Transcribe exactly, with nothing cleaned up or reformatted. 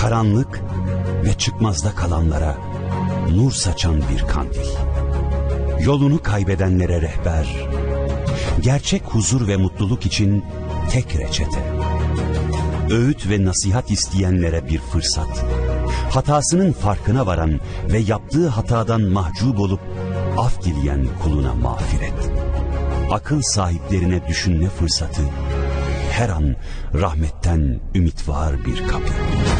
karanlık ve çıkmazda kalanlara nur saçan bir kandil. Yolunu kaybedenlere rehber, gerçek huzur ve mutluluk için tek reçete. Öğüt ve nasihat isteyenlere bir fırsat. Hatasının farkına varan ve yaptığı hatadan mahcup olup af dileyen kuluna mağfiret. Akıl sahiplerine düşünme fırsatı. Her an rahmetten ümit var bir kapı.